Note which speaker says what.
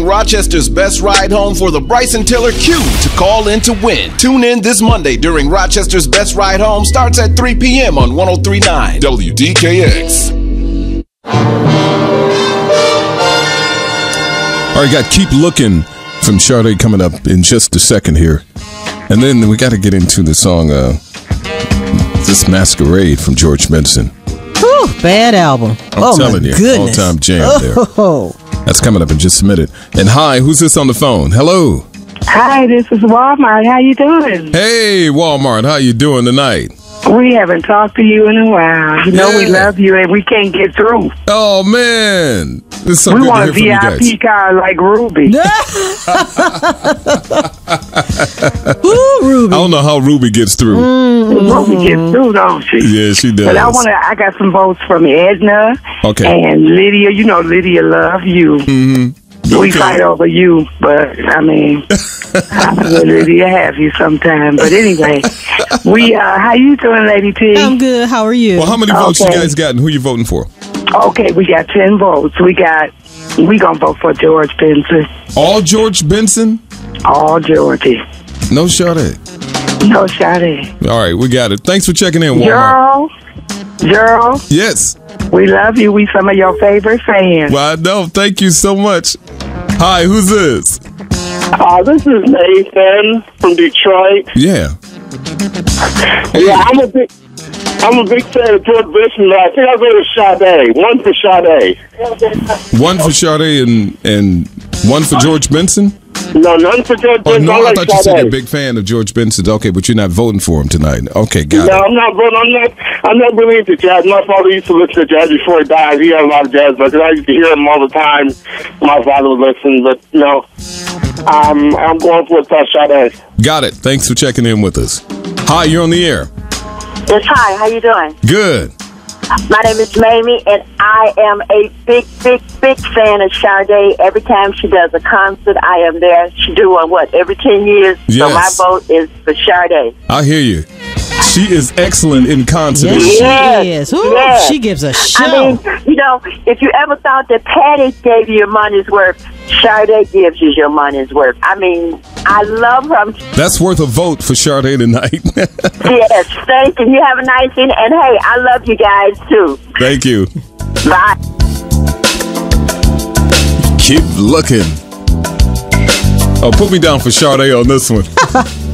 Speaker 1: Rochester's best ride home for the Bryson Tiller Q to call in to win. Tune in this Monday during Rochester's best ride home. Starts at 3 p.m. on 103.9 WDKX.
Speaker 2: All right, got Keep Looking from Sade coming up in just a second here. And then we got to get into the song, This Masquerade from George Benson.
Speaker 3: Whew, bad album.
Speaker 2: I'm telling you,
Speaker 3: goodness.
Speaker 2: all-time jam there.
Speaker 3: Oh.
Speaker 2: That's coming up in just a minute. And hi, who's this on the phone? Hello.
Speaker 4: Hi, this is Walmart. How you doing?
Speaker 2: Hey, Walmart. How you doing tonight?
Speaker 4: We haven't talked to you in a while. You know we love you and we can't get through.
Speaker 2: Oh, man. This is so
Speaker 4: we
Speaker 2: good
Speaker 4: want
Speaker 2: to
Speaker 4: a
Speaker 2: hear from you guys.
Speaker 4: VIP card like Ruby.
Speaker 3: Ooh, Ruby.
Speaker 2: I don't know how Ruby gets through.
Speaker 4: Ruby gets through, don't she?
Speaker 2: Yeah, she does.
Speaker 4: But I got some votes from Edna and Lydia. You know Lydia love you.
Speaker 2: Mm-hmm.
Speaker 4: We fight over you, but I mean, I would Lydia have you sometime. But anyway, how you doing, Lady T?
Speaker 3: I'm good. How are you?
Speaker 2: Well, how many votes you guys got and who you voting for?
Speaker 4: Okay, we got 10 votes. We gonna vote for George Benson.
Speaker 2: All George Benson?
Speaker 4: All Georgie.
Speaker 2: No Sade.
Speaker 4: No Sade.
Speaker 2: All right, we got it. Thanks for checking in, Walmart.
Speaker 4: Gerald.
Speaker 2: Yes.
Speaker 4: We love you. We some of your favorite fans.
Speaker 2: Well, I know. Thank you so much. Hi, who's this?
Speaker 5: This is Nathan from Detroit.
Speaker 2: Yeah.
Speaker 5: Yeah, I'm a big fan of George Benson. I think I'll go to Sade. One for Sade.
Speaker 2: One for Sade and one for George Benson?
Speaker 5: No, none for George Benson.
Speaker 2: No, I thought you said you're a
Speaker 5: Sade.
Speaker 2: big fan of George Benson. Okay, but you're not voting for him tonight. Okay, got
Speaker 5: No,
Speaker 2: it.
Speaker 5: I'm not voting. I'm not really into jazz. My father used to listen to jazz before he died. He had a lot of jazz records. I used to hear him all the time. My father would listen, but no. I'm going for Sade.
Speaker 2: Got it. Thanks for checking in with us. Hi, you're on the air.
Speaker 6: Yes, hi. How you doing?
Speaker 2: Good.
Speaker 6: My name is Mamie, and I am a big fan of Sade. Every time she does a concert, I am there. She do one, every 10 years?
Speaker 2: Yes.
Speaker 6: So my vote is for Sade.
Speaker 2: I hear you. She is excellent in concert.
Speaker 3: Yes, she is. Ooh,
Speaker 6: Yes.
Speaker 3: She gives a show.
Speaker 6: I mean, if you ever thought that Patty gave you your money's worth, Sade gives you your money's worth. I mean, I love her.
Speaker 2: That's worth a vote for Sade tonight.
Speaker 6: Yes, thank you. You have a nice evening. And, hey, I love you guys, too.
Speaker 2: Thank you.
Speaker 6: Bye.
Speaker 2: Keep looking. Oh, put me down for Sade on this one.